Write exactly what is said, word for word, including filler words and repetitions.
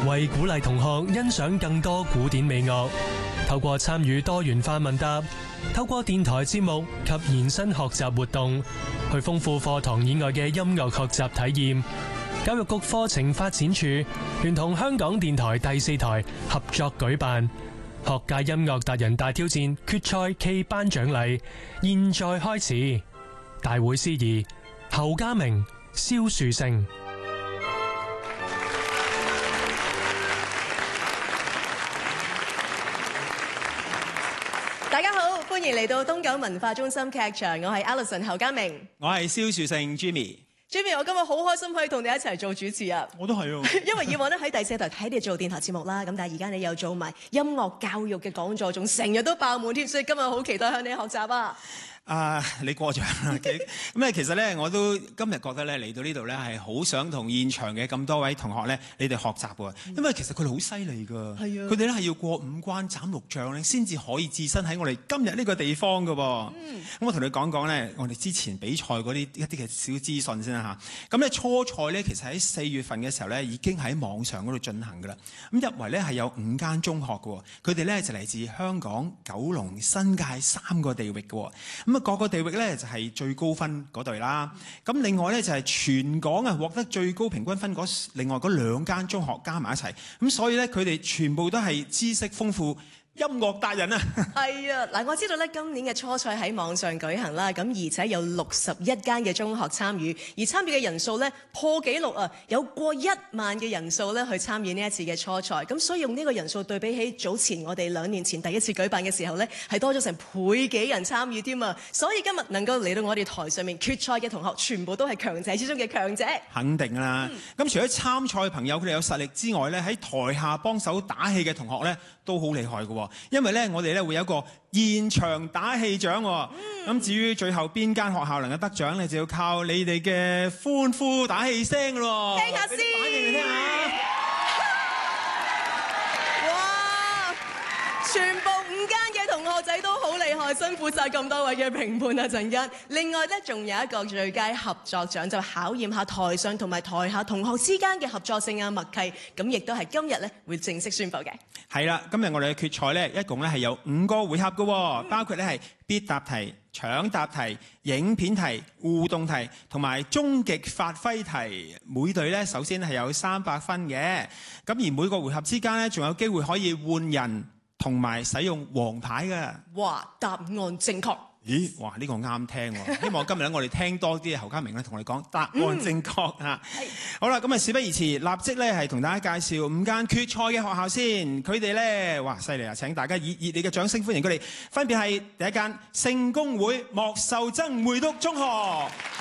為鼓勵同學欣賞更多古典美樂，透過參與多元化問答，透過電台節目及延伸學習活動，去豐富課堂以外嘅音樂學習體驗。教育局課程發展處聯同香港電台第四台合作舉辦學界音樂達人大挑戰決賽暨頒獎禮，現在開始。大會司儀侯家明、蕭樹勝。 大家好，歡迎嚟到東九文化中心劇場，我係 Alison 侯家明， 我係蕭樹勝 Jimmy。 Jimmy， 我今日好開心可以同你一齊做主持啊！ 我都係啊， 因為以往咧喺第四台睇你做電台節目啦，咁但係而家你又做埋音樂教育嘅講座，仲成日都爆滿添，所以今日好期待向你學習啊！ 啊！你過獎啦，咁咧其實咧我都今日覺得咧嚟到呢度咧係好想同現場嘅咁多位同學咧，你哋學習喎，因為其實佢哋好犀利㗎，係啊，佢哋咧係要過五關斬六將咧，先至可以置身喺我哋今日呢個地方㗎喎。嗯，咁我同你講講咧，我哋之前比賽嗰啲一啲嘅小資訊先啦嚇。咁咧初賽咧其實喺四月份嘅時候咧已經喺網上嗰度進行㗎啦。咁入圍咧係有五間中學㗎喎，佢哋咧就嚟自香港、九龍、新界三個地域㗎喎。咁各個地域咧就係最高分嗰隊啦，咁另外咧就係全港啊獲得最高平均分嗰另外嗰兩間中學加埋一齊，咁所以咧佢哋全部都係知識豐富。音樂達人啊！ 係啊，嗱，我知道咧今年嘅初賽喺網上舉行啦，咁而且有六十一間嘅中學參與，而參與嘅人數咧破紀錄啊，有過一萬嘅人數咧去參與呢一次嘅初賽，咁所以用呢個人數對比起早前我哋兩年前第一次舉辦嘅時候咧，係多咗成倍幾人參與添啊！所以今日能夠嚟到我哋台上面決賽嘅同學，全部都係強者之中嘅強者。肯定啦！咁、嗯、 除咗參賽朋友佢哋有實力之外咧，喺台下幫手打氣嘅同學咧都好厲害㗎喎。因為咧，我哋咧會有一個現場打氣獎喎。咁、嗯、至於最後邊間學校能夠得獎咧，就要靠你哋嘅歡呼打氣聲㗎咯。 聽下先，反應嚟聽下。哇！全部五間嘅同學仔都好厲害，辛苦晒咁多位嘅評判啊！陣間，另外咧仲有一個最佳合作獎，就考驗下台上同埋台下同學之間嘅合作性啊默契。咁亦都係今日咧會正式宣佈嘅。 係啦，今日我哋嘅決賽咧，一共咧係有五個回合嘅、哦嗯，包括咧係必答題、搶答題、影片題、互動題同埋終極發揮題。每隊咧首先係有三百分嘅，咁而每個回合之間咧仲有機會可以換人同埋使用黃牌嘅。哇！答案正確。咦！哇！呢、這個啱聽喎，希望今日咧我哋聽多啲侯家明咧同我哋講答案正確啊！嗯、好啦，咁啊事不宜遲，立即咧係同大家介紹五間決賽嘅學校先。佢哋咧哇犀利啊！請大家以熱烈嘅掌聲歡迎佢哋，分別係第一間聖公會莫秀曾會督中學。